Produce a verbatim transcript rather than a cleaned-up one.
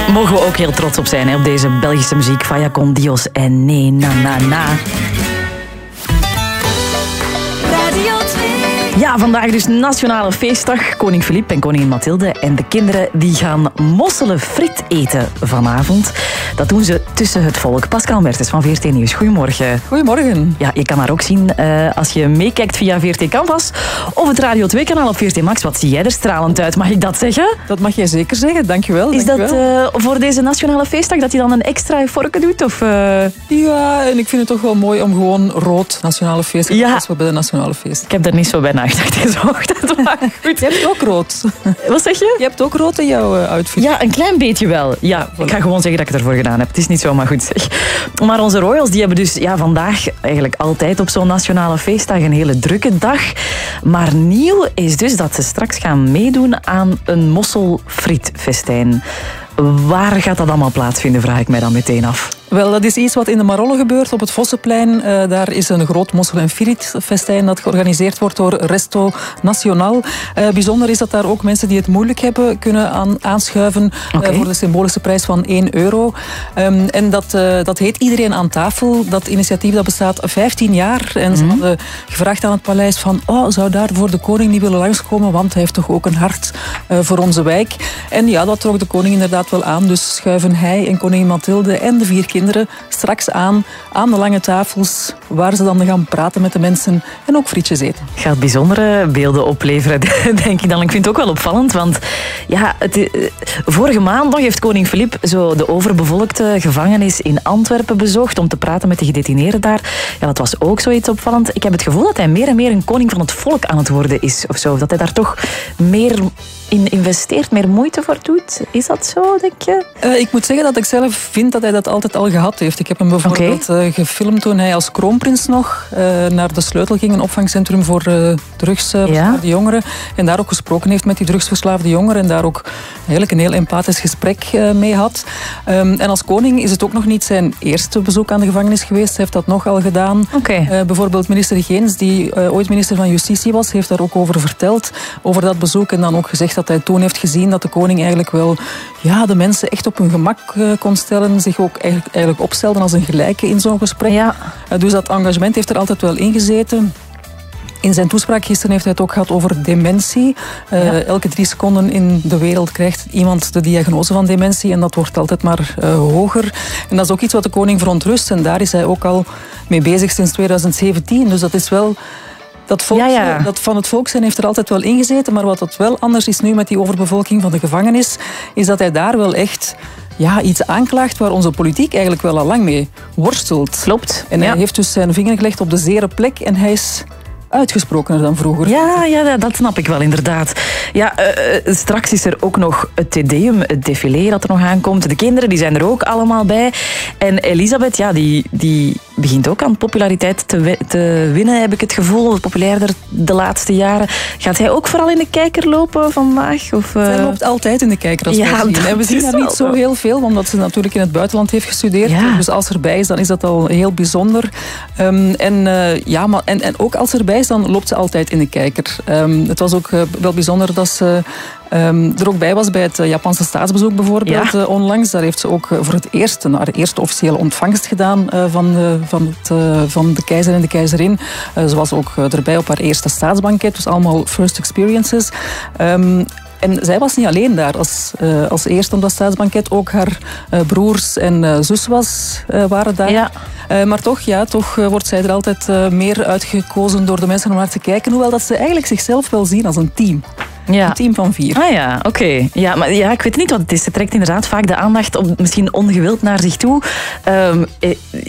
Mogen we ook heel trots op zijn, hè, op deze Belgische muziek. Faya con Dios en Nee Na Na Na. Ja, vandaag dus Nationale Feestdag. Koning Filip en koningin Mathilde. En de kinderen die gaan mosselen friet eten vanavond. Dat doen ze tussen het volk. Pascal Mertens van V R T Nieuws. Goedemorgen. Goedemorgen. Ja, je kan haar ook zien uh, als je meekijkt via V R T Canvas of het Radio twee kanaal op V R T Max. Wat zie jij er stralend uit? Mag ik dat zeggen? Dat mag jij zeker zeggen, dankjewel. Is dankjewel. dat uh, voor deze Nationale Feestdag dat je dan een extra efforke doet? Of, uh... Ja, en ik vind het toch wel mooi om gewoon rood Nationale Feestdag te doen bij de Nationale Feest. Ik heb daar niet zo bij nagedacht gezocht. Maar goed. Je hebt ook rood. Wat zeg je? Je hebt ook rood in jouw outfit. Ja, een klein beetje wel. Ja, voilà. Ik ga gewoon zeggen dat ik het ervoor gedaan heb. Het is niet zomaar goed zeg. Maar onze royals die hebben dus ja, vandaag eigenlijk altijd op zo'n Nationale Feestdag een hele drukke dag. Maar nieuw is dus dat ze straks gaan meedoen aan een mosselfrietfestijn. Waar gaat dat allemaal plaatsvinden, vraag ik mij dan meteen af. Wel, dat is iets wat in de Marolle gebeurt op het Vossenplein. Uh, daar is een groot mossel- en frietfestijn dat georganiseerd wordt door Resto Nacional. Uh, bijzonder is dat daar ook mensen die het moeilijk hebben kunnen aan, aanschuiven okay. uh, voor de symbolische prijs van één euro. Um, en dat, uh, dat heet Iedereen aan tafel. Dat initiatief dat bestaat vijftien jaar. En mm-hmm. ze hadden gevraagd aan het paleis van oh, zou daar voor de koning niet willen langskomen, want hij heeft toch ook een hart uh, voor onze wijk. En ja, dat trok de koning inderdaad wel aan. Dus schuiven hij en koningin Mathilde en de vier kinderen straks aan, aan de lange tafels, waar ze dan gaan praten met de mensen en ook frietjes eten. Gaat bijzondere beelden opleveren, denk ik dan. Ik vind het ook wel opvallend, want ja, het, vorige maand nog heeft koning Filip zo de overbevolkte gevangenis in Antwerpen bezocht om te praten met de gedetineerden daar. Ja, dat was ook zoiets opvallend. Ik heb het gevoel dat hij meer en meer een koning van het volk aan het worden is, of zo. Dat hij daar toch meer in investeert, meer moeite voor doet. Is dat zo, denk je? Uh, ik moet zeggen dat ik zelf vind dat hij dat altijd al gehad heeft. Ik heb hem bijvoorbeeld okay. uh, gefilmd toen hij als kroonprins nog uh, naar De Sleutel ging, een opvangcentrum voor uh, drugsverslaafde ja. jongeren. En daar ook gesproken heeft met die drugsverslaafde jongeren en daar ook eigenlijk een heel empathisch gesprek uh, mee had. Um, en als koning is het ook nog niet zijn eerste bezoek aan de gevangenis geweest. Hij heeft dat nogal gedaan. Okay. Uh, bijvoorbeeld minister Geens, die uh, ooit minister van Justitie was, heeft daar ook over verteld, over dat bezoek. En dan ook gezegd dat hij toen heeft gezien dat de koning eigenlijk wel ja, de mensen echt op hun gemak uh, kon stellen, zich ook eigenlijk, eigenlijk opstelden als een gelijke in zo'n gesprek. Ja. Uh, dus dat engagement heeft er altijd wel in gezeten. In zijn toespraak gisteren heeft hij het ook gehad over dementie. Uh, ja. Elke drie seconden in de wereld krijgt iemand de diagnose van dementie en dat wordt altijd maar uh, hoger. En dat is ook iets wat de koning verontrust en daar is hij ook al mee bezig sinds twintig zeventien. Dus dat is wel... Dat, volk, ja, ja. dat van het volk zijn heeft er altijd wel ingezeten, maar wat het wel anders is nu met die overbevolking van de gevangenis, is dat hij daar wel echt ja, iets aanklaagt waar onze politiek eigenlijk wel al lang mee worstelt. Klopt. En ja. hij heeft dus zijn vinger gelegd op de zere plek en hij is uitgesprokener dan vroeger. Ja, ja, dat snap ik wel, inderdaad. Ja, uh, straks is er ook nog het Tedeum, het défilé dat er nog aankomt. De kinderen die zijn er ook allemaal bij. En Elisabeth, ja, die, die begint ook aan populariteit te, we- te winnen, heb ik het gevoel. Populairder de laatste jaren. Gaat hij ook vooral in de kijker lopen vandaag? Of, uh... Zij loopt altijd in de kijker als ja, we zien. En we zien haar niet zo heel veel, omdat ze natuurlijk in het buitenland heeft gestudeerd. Ja. Dus als ze erbij is, dan is dat al heel bijzonder. Um, en, uh, ja, maar, en, en ook als ze erbij is, dan loopt ze altijd in de kijker. Um, het was ook uh, wel bijzonder dat ze um, er ook bij was bij het Japanse staatsbezoek bijvoorbeeld ja. uh, onlangs. Daar heeft ze ook uh, voor het eerst een haar eerste officiële ontvangst gedaan uh, van, uh, van, het, uh, van de keizer en de keizerin. Uh, ze was ook uh, erbij op haar eerste staatsbanket. Dus allemaal first experiences. Um, En zij was niet alleen daar als, uh, als eerste op dat staatsbanket. Ook haar uh, broers en uh, zus was, uh, waren daar. Ja. Uh, maar toch, ja, toch uh, wordt zij er altijd uh, meer uitgekozen door de mensen om naar te kijken. Hoewel dat ze eigenlijk zichzelf wel zien als een team. Ja. Een team van vier. Ah ja, oké. Okay. Ja, maar ja, ik weet niet wat het is. Ze trekt inderdaad vaak de aandacht op, misschien ongewild naar zich toe. Um,